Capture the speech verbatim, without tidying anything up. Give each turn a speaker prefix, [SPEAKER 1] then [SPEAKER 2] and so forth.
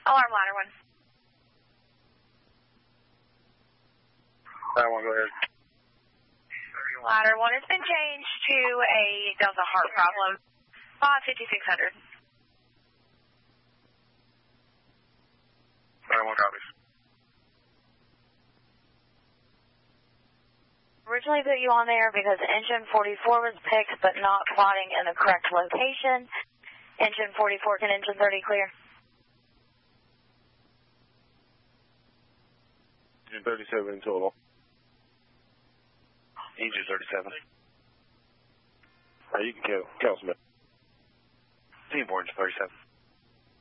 [SPEAKER 1] Alarm ladder one.
[SPEAKER 2] Ladder one, go ahead.
[SPEAKER 1] Ladder one has been changed to a Delta heart problem. five fifty-six hundred.
[SPEAKER 2] Ladder one copies.
[SPEAKER 1] Originally put you on there because engine forty-four was picked but not plotting in the correct location. Engine forty-four, can engine thirty clear?
[SPEAKER 2] Engine thirty-seven in total. Engine thirty-seven. All right, you can kill, kill some. Team four, engine thirty-seven.